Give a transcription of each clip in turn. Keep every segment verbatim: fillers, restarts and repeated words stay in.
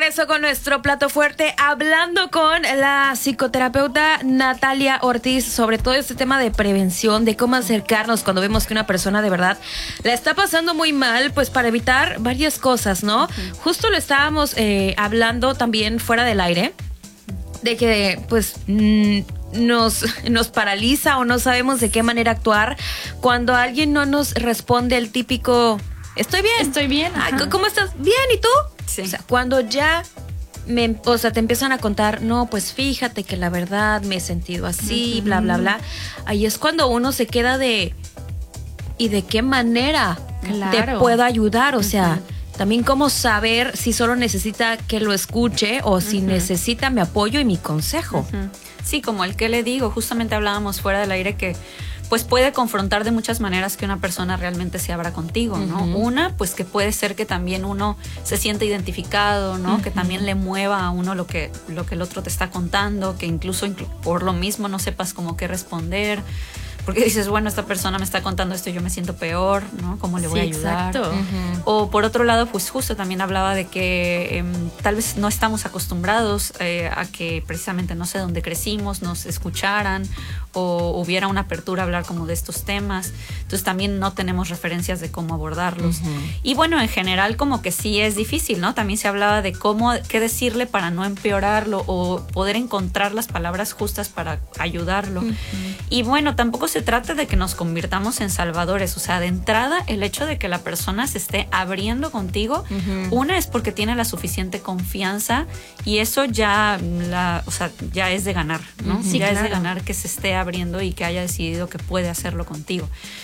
regreso con nuestro plato fuerte, hablando con la psicoterapeuta Natalia Ortiz sobre todo este tema de prevención, de cómo acercarnos cuando vemos que una persona de verdad la está pasando muy mal, pues para evitar varias cosas, ¿no? Uh-huh. Justo lo estábamos eh, hablando también fuera del aire, de que pues mmm, nos, nos paraliza o no sabemos de qué manera actuar cuando alguien no nos responde el típico... Estoy bien. Estoy bien. Ay, ¿cómo estás? Bien, ¿y tú? Sí. O sea, cuando ya me, o sea, te empiezan a contar, no, pues fíjate que la verdad me he sentido así, uh-huh. bla, bla, bla. Ahí es cuando uno se queda de, ¿y de qué manera claro. te puedo ayudar? O uh-huh. sea, también cómo saber si solo necesita que lo escuche o si uh-huh. necesita mi apoyo y mi consejo. Uh-huh. Sí, como el que le digo, justamente hablábamos fuera del aire que pues puede confrontar de muchas maneras que una persona realmente se abra contigo, ¿no? Uh-huh. Una, pues que puede ser que también uno se sienta identificado, ¿no? Uh-huh. Que también le mueva a uno lo que, lo que el otro te está contando, que incluso por lo mismo no sepas cómo qué responder, porque dices, bueno, esta persona me está contando esto y yo me siento peor, ¿no? ¿Cómo le voy sí, a ayudar? Exacto. Uh-huh. O por otro lado, pues justo también hablaba de que eh, tal vez no estamos acostumbrados eh, a que precisamente, no sé, donde crecimos nos escucharan o hubiera una apertura a hablar como de estos temas. Entonces también no tenemos referencias de cómo abordarlos. Uh-huh. Y bueno, en general como que sí es difícil, ¿no? También se hablaba de cómo, qué decirle para no empeorarlo o poder encontrar las palabras justas para ayudarlo. Uh-huh. Y bueno, tampoco se trata de que nos convirtamos en salvadores. O sea, de entrada, el hecho de que la persona se esté abriendo contigo, uh-huh. una es porque tiene la suficiente confianza y eso ya, la, o sea, ya es de ganar, ¿no? Uh-huh. Sí, ya claro. es de ganar que se esté abriendo y que haya decidido que puede hacerlo contigo.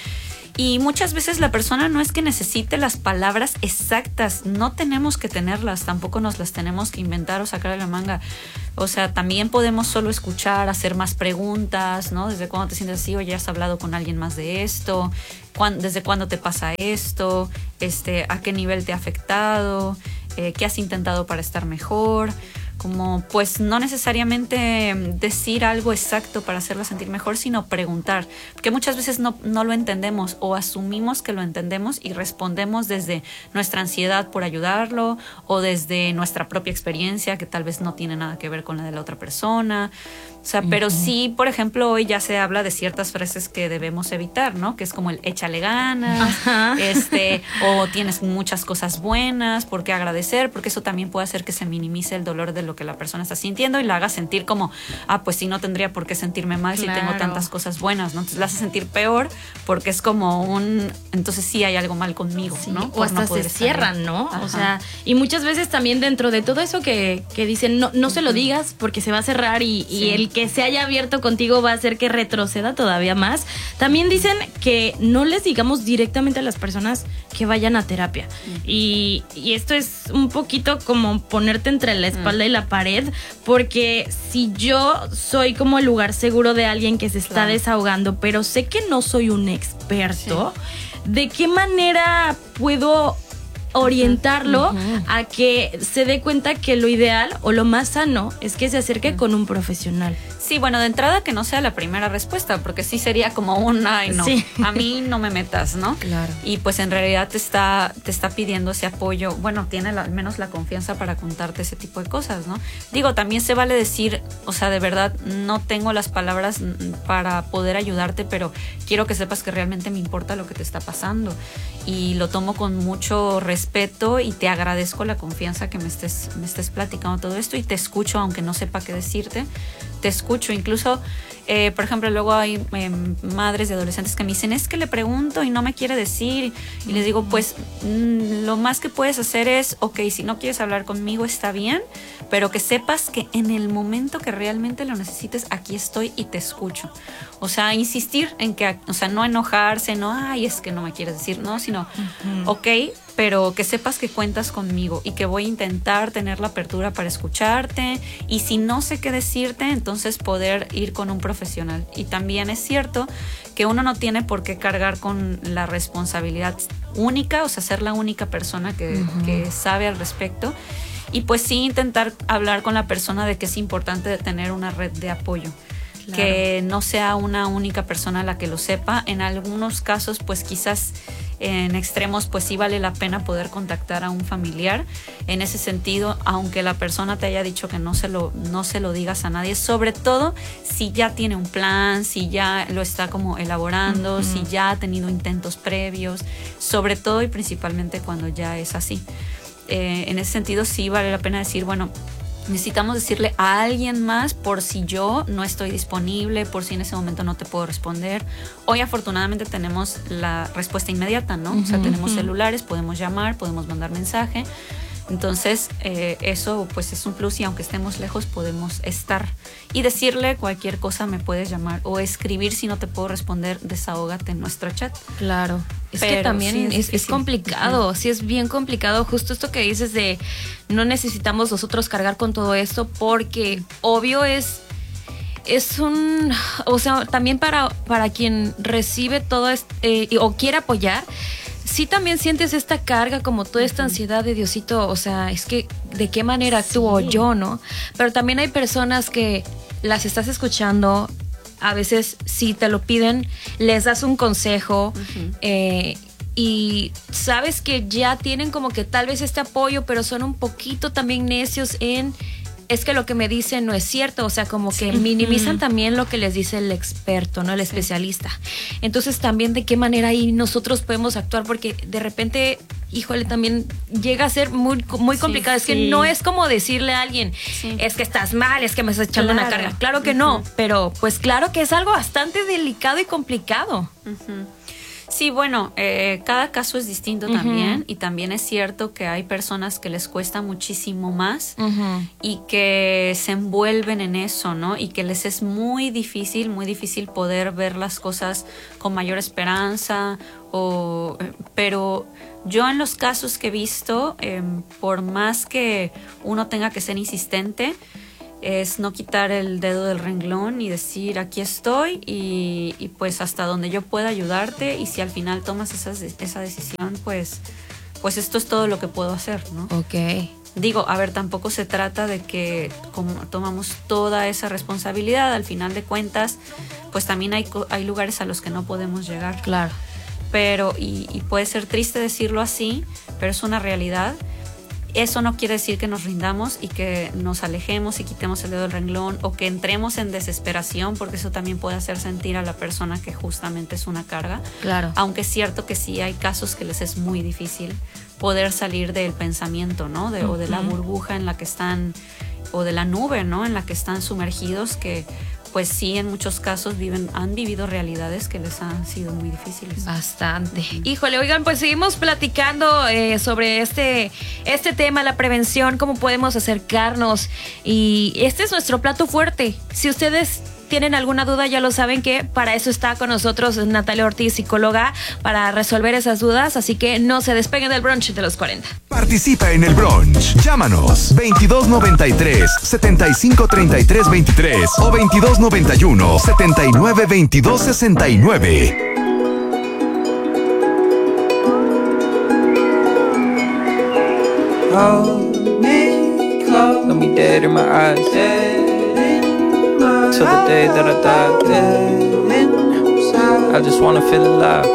Y muchas veces la persona no es que necesite las palabras exactas, no tenemos que tenerlas, tampoco nos las tenemos que inventar o sacar de la manga. O sea, también podemos solo escuchar, hacer más preguntas, ¿no? ¿Desde cuándo te sientes así? ¿O ya has hablado con alguien más de esto? ¿Cuándo, ¿Desde cuándo te pasa esto? Este, ¿a qué nivel te ha afectado? Eh, ¿Qué has intentado para estar mejor? Como pues no necesariamente decir algo exacto para hacerla sentir mejor, sino preguntar, porque muchas veces no, no lo entendemos o asumimos que lo entendemos y respondemos desde nuestra ansiedad por ayudarlo o desde nuestra propia experiencia que tal vez no tiene nada que ver con la de la otra persona. O sea, uh-huh. pero sí, por ejemplo, hoy ya se habla de ciertas frases que debemos evitar, ¿no? Que es como el échale ganas, uh-huh. este, o tienes muchas cosas buenas, ¿por qué agradecer? Porque eso también puede hacer que se minimice el dolor de lo que la persona está sintiendo y la haga sentir como, ah, pues sí, no tendría por qué sentirme mal claro. si tengo tantas cosas buenas, ¿no? Entonces la hace sentir peor porque es como un, entonces sí hay algo mal conmigo, sí, ¿no? O hasta no se cierran, ¿no? Ajá. O sea, y muchas veces también dentro de todo eso que, que dicen, no, no uh-huh. se lo digas porque se va a cerrar y, sí. y el que se haya abierto contigo va a hacer que retroceda todavía más. También dicen que no les digamos directamente a las personas que vayan a terapia. Uh-huh. Y, y esto es un poquito como ponerte entre la espalda uh-huh. y la pared, porque si yo soy como el lugar seguro de alguien que se está claro. desahogando, pero sé que no soy un experto, sí. ¿de qué manera puedo orientarlo uh-huh. a que se dé cuenta que lo ideal o lo más sano es que se acerque uh-huh. con un profesional? Sí, bueno, de entrada que no sea la primera respuesta, porque sí sería como un, ay, no, sí. a mí no me metas, ¿no? Claro. Y pues en realidad te está, te está pidiendo ese apoyo, bueno, tiene la, al menos la confianza para contarte ese tipo de cosas, ¿no? Digo, también se vale decir, o sea, de verdad, no tengo las palabras para poder ayudarte, pero quiero que sepas que realmente me importa lo que te está pasando. Y lo tomo con mucho respeto y te agradezco la confianza que me estés, me estés platicando todo esto y te escucho, aunque no sepa qué decirte, te escucho. Incluso, eh, por ejemplo, luego hay eh, madres de adolescentes que me dicen, es que le pregunto y no me quiere decir. Y les digo, pues mm, lo más que puedes hacer es, ok, si no quieres hablar conmigo está bien, pero que sepas que en el momento que realmente lo necesites, aquí estoy y te escucho. O sea, insistir en que, o sea, no enojarse, no, ay, es que no me quieres decir, no, sino, uh-huh. ok, pero que sepas que cuentas conmigo y que voy a intentar tener la apertura para escucharte y si no sé qué decirte, entonces poder ir con un profesional. Y también es cierto que uno no tiene por qué cargar con la responsabilidad única, o sea, ser la única persona que, uh-huh. que sabe al respecto. Y pues sí intentar hablar con la persona de que es importante tener una red de apoyo. Claro. Que no sea una única persona la que lo sepa. En algunos casos, pues quizás En extremos, pues sí vale la pena poder contactar a un familiar. En ese sentido, aunque la persona te haya dicho que no se lo, no se lo digas a nadie, sobre todo si ya tiene un plan, si ya lo está como elaborando, uh-huh. si ya ha tenido intentos previos, sobre todo y principalmente cuando ya es así. Eh, en ese sentido sí vale la pena decir, bueno, necesitamos decirle a alguien más por si yo no estoy disponible, por si en ese momento no te puedo responder. Hoy afortunadamente tenemos la respuesta inmediata, ¿no? Uh-huh, o sea, tenemos uh-huh. celulares, podemos llamar, podemos mandar mensaje. Entonces, eh, eso pues es un plus y aunque estemos lejos podemos estar y decirle cualquier cosa, me puedes llamar o escribir si no te puedo responder, desahógate en nuestro chat. Claro, es Pero que también sí, es, es, es complicado, uh-huh. sí es bien complicado, justo esto que dices de no necesitamos nosotros cargar con todo esto porque obvio es... Es un, o sea, también para, para quien recibe todo esto eh, o quiere apoyar, sí también sientes esta carga, como toda esta ansiedad de Diosito, o sea, es que de qué manera actúo sí. yo, ¿no? Pero también hay personas que las estás escuchando, a veces si te lo piden, les das un consejo, uh-huh. eh, y sabes que ya tienen como que tal vez este apoyo, pero son un poquito también necios en... es que lo que me dicen no es cierto, o sea, como que sí. minimizan también lo que les dice el experto, ¿no? El sí. especialista. Entonces, también de qué manera ahí nosotros podemos actuar, porque de repente, híjole, también llega a ser muy, muy complicado. Sí, es que sí. no es como decirle a alguien, sí. es que estás mal, es que me estás echando claro. una carga. Claro que uh-huh. no, pero pues claro que es algo bastante delicado y complicado. Uh-huh. Sí, bueno, eh, cada caso es distinto uh-huh. también y también es cierto que hay personas que les cuesta muchísimo más uh-huh. y que se envuelven en eso, ¿no? Y que les es muy difícil, muy difícil poder ver las cosas con mayor esperanza, o, pero yo en los casos que he visto, eh, por más que uno tenga que ser insistente, es no quitar el dedo del renglón y decir aquí estoy y, y pues hasta donde yo pueda ayudarte, y si al final tomas esas, esa decisión, pues, pues esto es todo lo que puedo hacer, ¿no? Ok. Digo, a ver, tampoco se trata de que como tomamos toda esa responsabilidad, al final de cuentas, pues también hay, hay lugares a los que no podemos llegar. Claro. Pero, y, y puede ser triste decirlo así, pero es una realidad. Eso no quiere decir que nos rindamos y que nos alejemos y quitemos el dedo del renglón o que entremos en desesperación, porque eso también puede hacer sentir a la persona que justamente es una carga. Claro. Aunque es cierto que sí hay casos que les es muy difícil poder salir del pensamiento, ¿no? De, uh-huh. o de la burbuja en la que están, o de la nube, ¿no? En la que están sumergidos, que pues sí, en muchos casos viven, han vivido realidades que les han sido muy difíciles. Bastante. Uh-huh. Híjole, oigan, pues seguimos platicando eh, sobre este, este tema, la prevención, cómo podemos acercarnos. Y este es nuestro plato fuerte. Si ustedes tienen alguna duda, ya lo saben que para eso está con nosotros Natalia Ortiz, psicóloga, para resolver esas dudas, así que no se despeguen del brunch de los cuarenta. Participa en el brunch. Llámanos veintidós noventa y tres, setenta y cinco treinta y tres veintitrés o veintidós noventa y uno, setenta y nueve veintidós sesenta y nueve. Hold me close, let me dead in my eyes, dead in my till the day that I die, dead inside. I just wanna feel alive.